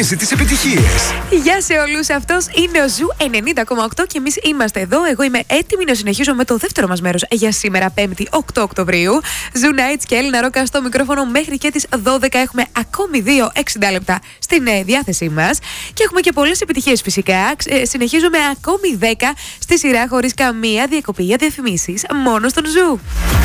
γεμίζει τις επιτυχίες. Γεια σε όλους, αυτός είναι ο Ζου 90,8 και εμείς είμαστε εδώ. Εγώ είμαι έτοιμη να συνεχίσω με το δεύτερο μας μέρος για σήμερα, 5η 8 Οκτωβρίου. Ζου Nights και Έλληνα Ρόκα στο μικρόφωνο μέχρι και τις 12. Έχουμε ακόμη 2 60 λεπτά στην διάθεσή μας και έχουμε και πολλές επιτυχίες φυσικά. Συνεχίζουμε ακόμη 10 στη σειρά χωρίς καμία διακοπή για διαφημίσεις μόνο στον Ζου.